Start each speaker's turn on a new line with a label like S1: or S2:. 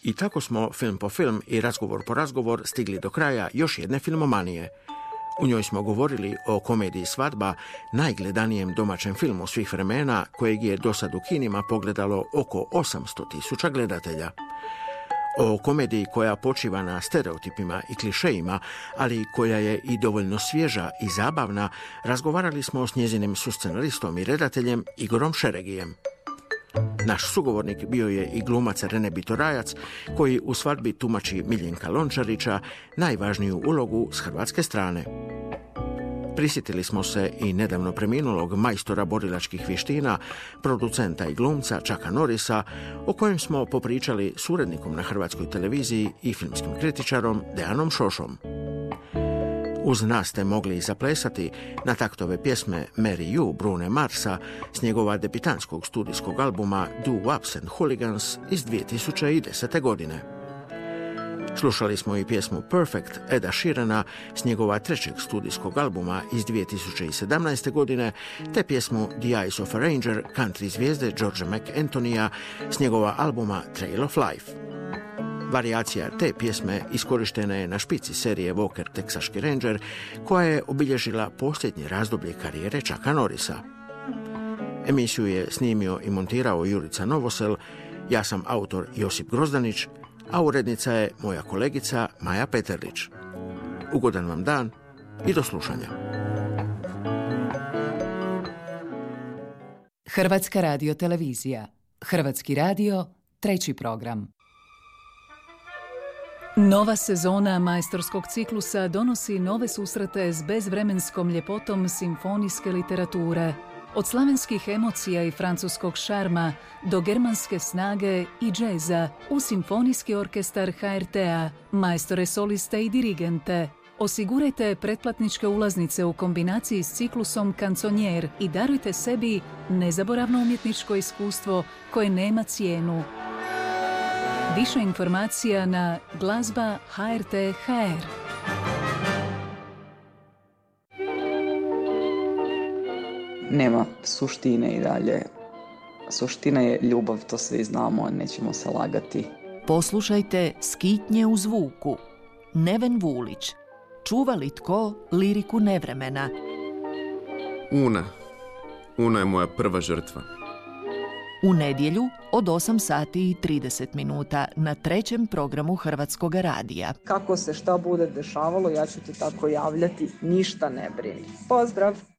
S1: I tako smo film po film i razgovor po razgovor stigli do kraja još jedne filmomanije. U njoj smo govorili o komediji Svadba, najgledanijem domaćem filmu svih vremena, kojeg je dosad u kinima pogledalo oko 800.000 gledatelja. O komediji koja počiva na stereotipima i klišejima, ali koja je i dovoljno svježa i zabavna, razgovarali smo s njezinim suscenaristom i redateljem Igorom Šeregijem. Naš sugovornik bio je i glumac Rene Bitorajac, koji u Svadbi tumači Miljenka Lončarića, najvažniju ulogu s hrvatske strane. Prisjetili smo se i nedavno preminulog majstora borilačkih vještina, producenta i glumca Chucka Norrisa, o kojem smo popričali s urednikom na Hrvatskoj televiziji i filmskim kritičarom Dejanom Šošom. Uz nas ste mogli zaplesati na taktove pjesme Mary You Brune Marsa s njegova debitanskog studijskog albuma Do Wops and Hooligans iz 2010. godine. Slušali smo i pjesmu Perfect Eda Sheerana s njegova trećeg studijskog albuma iz 2017. godine, te pjesmu The Eyes of a Ranger country zvijezde Georgea McAnthonyja s njegova albuma Trail of Life. Varijacija te pjesme iskorištena je na špici serije Walker Teksaški Ranger, koja je obilježila posljednje razdoblje karijere Chucka Norrisa. Emisiju je snimio i montirao Jurica Novosel, ja sam autor Josip Grozdanić, a urednica je moja kolegica Maja Peterlić. Ugodan vam dan i do slušanja.
S2: Hrvatska radiotelevizija. Hrvatski radio, 3. program. Nova sezona majstorskog ciklusa donosi nove susrete s bezvremenskom ljepotom simfonijske literature. Od slavenskih emocija i francuskog šarma do germanske snage i džeza u simfonijski orkestar HRT-a, majstore soliste i dirigente. Osigurajte pretplatničke ulaznice u kombinaciji s ciklusom Kanconier i darujte sebi nezaboravno umjetničko iskustvo koje nema cijenu. Više informacija na glazba HRT.hr.
S3: Nema suštine i dalje. Suština je ljubav, to svi znamo, nećemo se lagati.
S4: Poslušajte Skitnje u zvuku. Neven Vulić. Čuva li tko liriku nevremena?
S5: Una je moja prva žrtva.
S4: U nedjelju od 8:30 na 3. programu Hrvatskog radija.
S3: Kako se šta bude dešavalo, ja ću ti tako javljati, ništa ne brini. Pozdrav!